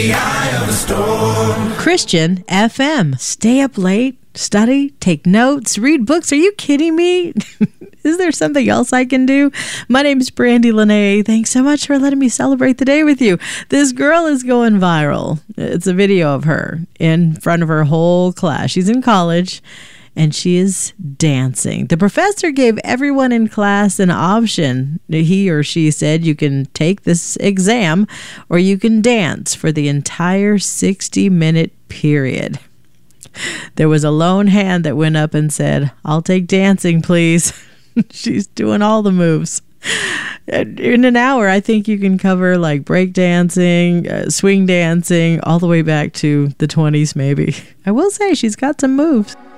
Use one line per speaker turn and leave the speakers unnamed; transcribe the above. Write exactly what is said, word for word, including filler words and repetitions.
The eye of the storm.
Christian F M. Stay up late, study, take notes, read books. Are you kidding me? Is there something else I can do? My name is Brandy Lene. Thanks so much for letting me celebrate the day with you. This girl is going viral. It's a video of her in front of her whole class. She's in college and she is dancing. The professor gave everyone in class an option. He or she said, you can take this exam or you can dance for the entire sixty minute period. There was a lone hand that went up and said, I'll take dancing, please. She's doing all the moves. In an hour, I think you can cover like break dancing, uh, swing dancing, all the way back to the twenties maybe. I will say she's got some moves.